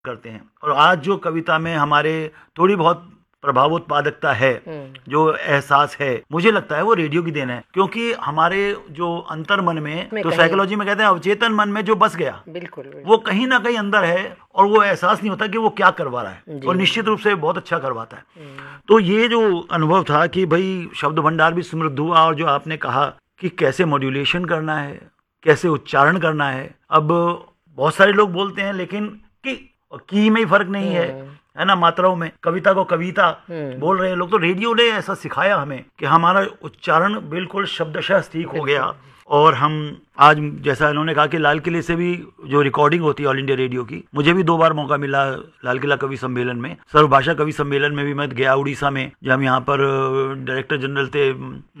करते हैं। और आज जो कविता में हमारे थोड़ी बहुत प्रभावोत्पादकता है, जो एहसास है, मुझे लगता है वो रेडियो की देन है। क्योंकि हमारे जो अंतर मन में तो साइकोलॉजी में कहते हैं अवचेतन मन में जो बस गया, बिल्कुल वो कहीं ना कहीं अंदर है और वो एहसास नहीं होता कि वो क्या करवा रहा है, और निश्चित रूप से बहुत अच्छा करवाता है। तो ये जो अनुभव था कि भाई शब्द भंडार भी समृद्ध हुआ, और जो आपने कहा कि कैसे मॉड्यूलेशन करना है, कैसे उच्चारण करना है। अब बहुत सारे लोग बोलते हैं लेकिन की में ही फर्क नहीं है ना, मात्राओं में। कविता को कविता बोल रहे हैं लोग, तो रेडियो ने ऐसा सिखाया हमें कि हमारा उच्चारण बिल्कुल शब्दशः ठीक हो गया। और हम आज जैसा इन्होंने कहा कि लाल किले से भी जो रिकॉर्डिंग होती है ऑल इंडिया रेडियो की, मुझे भी 2 बार मौका मिला लाल किला कवि सम्मेलन में, सर्वभाषा कवि सम्मेलन में भी मैं गया उड़ीसा में, जब हम यहाँ पर डायरेक्टर जनरल थे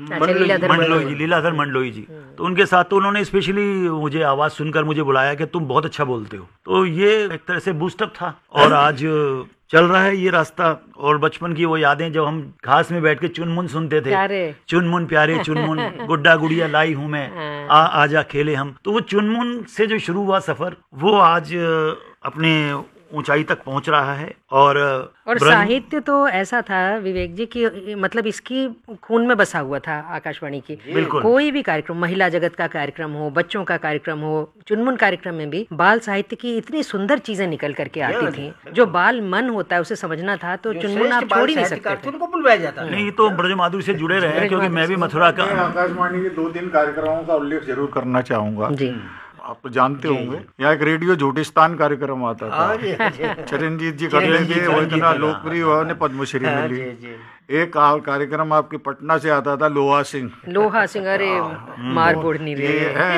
लीलाधर मंडलोई जी, तो उनके साथ तो उन्होंने स्पेशली मुझे आवाज सुनकर मुझे बुलाया कि तुम बहुत अच्छा बोलते हो। तो ये एक तरह से बूस्टअप था, और आज चल रहा है ये रास्ता। और बचपन की वो यादें जब हम घास में बैठ के चुनमुन सुनते थे, चुनमुन प्यारे चुनमुन गुड्डा गुड़िया लाई हूं मैं, आजा खेले हम, तो वो चुनमुन से जो शुरू हुआ सफर, वो आज अपने ऊंचाई तक पहुंच रहा है। और साहित्य तो ऐसा था विवेक जी कि मतलब इसकी खून में बसा हुआ था आकाशवाणी की। कोई भी कार्यक्रम, महिला जगत का कार्यक्रम हो, बच्चों का कार्यक्रम हो, चुनमुन कार्यक्रम में भी बाल साहित्य की इतनी सुंदर चीजें निकल करके आती थी। जो बाल मन होता है उसे समझना था, तो चुनमुन आप छोड़ ही नहीं सकते थे, उनको बुलवाया जाता नहीं। तो ब्रजमाधुरी से जुड़े रहे, क्योंकि मैं भी मथुरा का आकाशवाणी के 2-3 कार्यक्रमों का उल्लेख जरूर करना चाहूंगा जी। आप तो जानते होंगे, यहाँ एक रेडियो झूठिस्तान कार्यक्रम आता था, चरणजीत जी करते थे, वो इतना लोकप्रिय हुआ, उन्हें पद्मश्री मिली। एक कार्यक्रम आपके पटना से आता था, लोहा सिंह, अरे मार बोड़नी रे,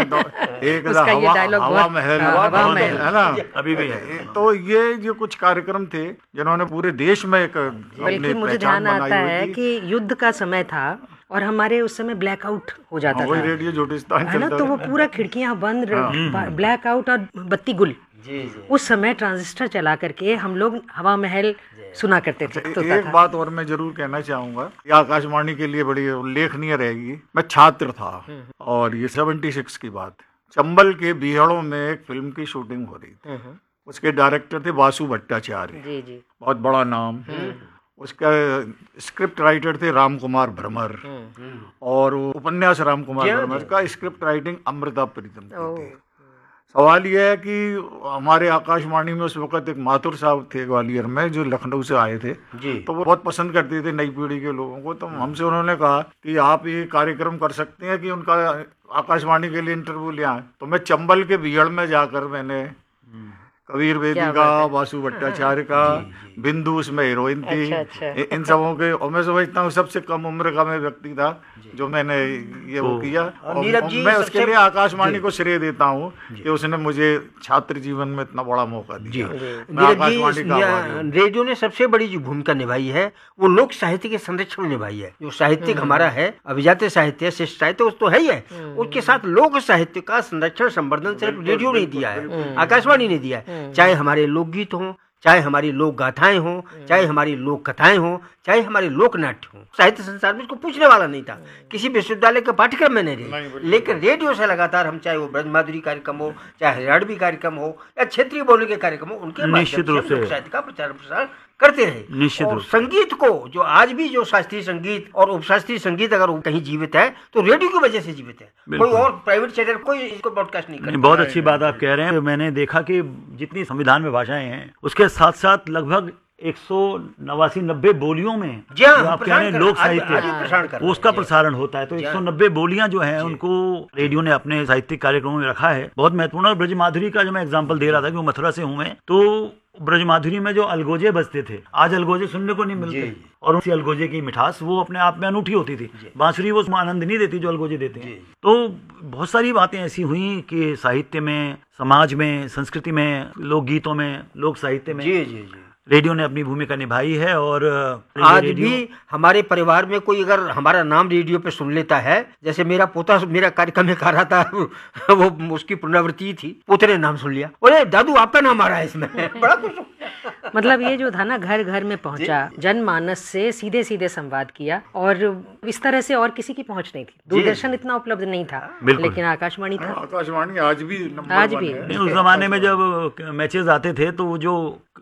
एक हवा महल है ना, अभी भी है। तो ये जो कुछ कार्यक्रम थे जिन्होंने पूरे देश में एक बल्कि मुझे ध्यान आता है कि युद्ध का समय था और हमारे उस समय ब्लैकआउट हो जाता था, रेडियो झूठिस्तान है ना, तो वो पूरा खिड़कियां बंद, ब्लैकआउट और बत्ती गुल। उस समय ट्रांजिस्टर चला करके हम लोग हवा महल सुना करते थे। तो एक बात और मैं जरूर कहना चाहूंगा, ये आकाशवाणी के लिए बड़ी उल्लेखनीय रहेगी। मैं छात्र था और ये 76 की बात, चंबल के बीहड़ों में एक फिल्म की शूटिंग हो रही थी। उसके डायरेक्टर थे वासु भट्टाचार्य, बहुत बड़ा नाम। उसका स्क्रिप्ट राइटर थे राम कुमार भ्रमर, और उपन्यास राम कुमार भ्रमर का स्क्रिप्ट राइटिंग अमृता प्रीतम की थी। सवाल यह है कि हमारे आकाशवाणी में उस वक्त एक माथुर साहब थे ग्वालियर में, जो लखनऊ से आए थे, तो वो बहुत पसंद करते थे नई पीढ़ी के लोगों को। तो हमसे उन्होंने कहा कि आप ये कार्यक्रम कर सकते हैं कि उनका आकाशवाणी के लिए इंटरव्यू ले आए। तो मैं चंबल के बीहड़ में जाकर मैंने कबीर बेदी का, वासु भट्टाचार्य का, बिंदु उसमें हीरोइन थी, इन सबों के, और मैं समझता हूँ सबसे कम उम्र का मैं व्यक्ति था जो मैंने ये वो किया। और मैं उसके लिए आकाशवाणी को श्रेय देता हूँ कि उसने मुझे छात्र जीवन में इतना बड़ा मौका दिया। रेडियो ने सबसे बड़ी जो भूमिका निभाई है वो लोक साहित्य के संरक्षण में निभाई है। जो साहित्यिक हमारा है, अभिजात साहित्य, शिष्ट साहित्य, तो है ही है, उसके साथ लोक साहित्य का संरक्षण संवर्धन सिर्फ रेडियो नहीं दिया है, आकाशवाणी ने दिया है। चाहे हमारे लोकगीत हों, चाहे हमारी लोक गाथाएं हों, चाहे हमारी लोक कथाएं हों, चाहे हमारे लोक नाट्य हों, साहित्य संसार में इसको पूछने वाला नहीं था, किसी विश्वविद्यालय के पाठ्यक्रम में नहीं रही। लेकिन रेडियो से लगातार हम, चाहे वो ब्रजमाधुरी कार्यक्रम हो, चाहे हरियाणवी कार्यक्रम हो, या क्षेत्रीय बोली के कार्यक्रम हो, उनके निश्चित रूप से साहित्य का प्रचार प्रसार करते रहे। निश्चित और संगीत को, जो आज भी जो शास्त्रीय संगीत और उपशास्त्रीय संगीत अगर कहीं जीवित है तो रेडियो की वजह से जीवित है। कोई और प्राइवेट चैनल कोई इसको ब्रॉडकास्ट नहीं करता। बहुत अच्छी बात आप कह रहे हैं। मैंने देखा कि जितनी संविधान में भाषाएं हैं, उसके साथ साथ लगभग 189-90 बोलियों में जो आप कह रहे हैं लोक साहित्य, उसका प्रसारण होता है। तो 190 बोलियां जो हैं उनको रेडियो ने अपने साहित्यिक कार्यक्रमों में रखा है, बहुत महत्वपूर्ण। और ब्रजमाधुरी का जो मैं एग्जांपल दे रहा था कि वो मथुरा से हूं मैं, तो ब्रजमाधुरी में जो अलगोजे बजते थे, आज अलगोजे सुनने को नहीं मिलते, और उसी अलगोजे की मिठास वो अपने आप में अनूठी होती थी। बांसुरी वो आनंद नहीं देती जो अलगोजे देते हैं। तो बहुत सारी बातें ऐसी हुई कि साहित्य में, समाज में, संस्कृति में, लोकगीतों में, लोक साहित्य में रेडियो ने अपनी भूमिका निभाई है। और आज भी हमारे परिवार में कोई अगर हमारा नाम रेडियो पे सुन लेता है, जैसे मेरा पोता मेरा कार्यक्रम में कर रहा था, वो उसकी पुनरावृत्ति थी, पोते ने नाम सुन लिया, बोले दादू आपका नाम आ रहा है इसमें। बड़ा खुश हूँ। मतलब ये जो था ना, घर घर में पहुंचा, जनमानस से सीधे सीधे संवाद किया, और इस तरह से और किसी की पहुंच नहीं थी। दूरदर्शन इतना उपलब्ध नहीं था, लेकिन आकाशवाणी था। आकाशवाणी आज भी आज भी है। उस जमाने में जब मैचेस आते थे तो जो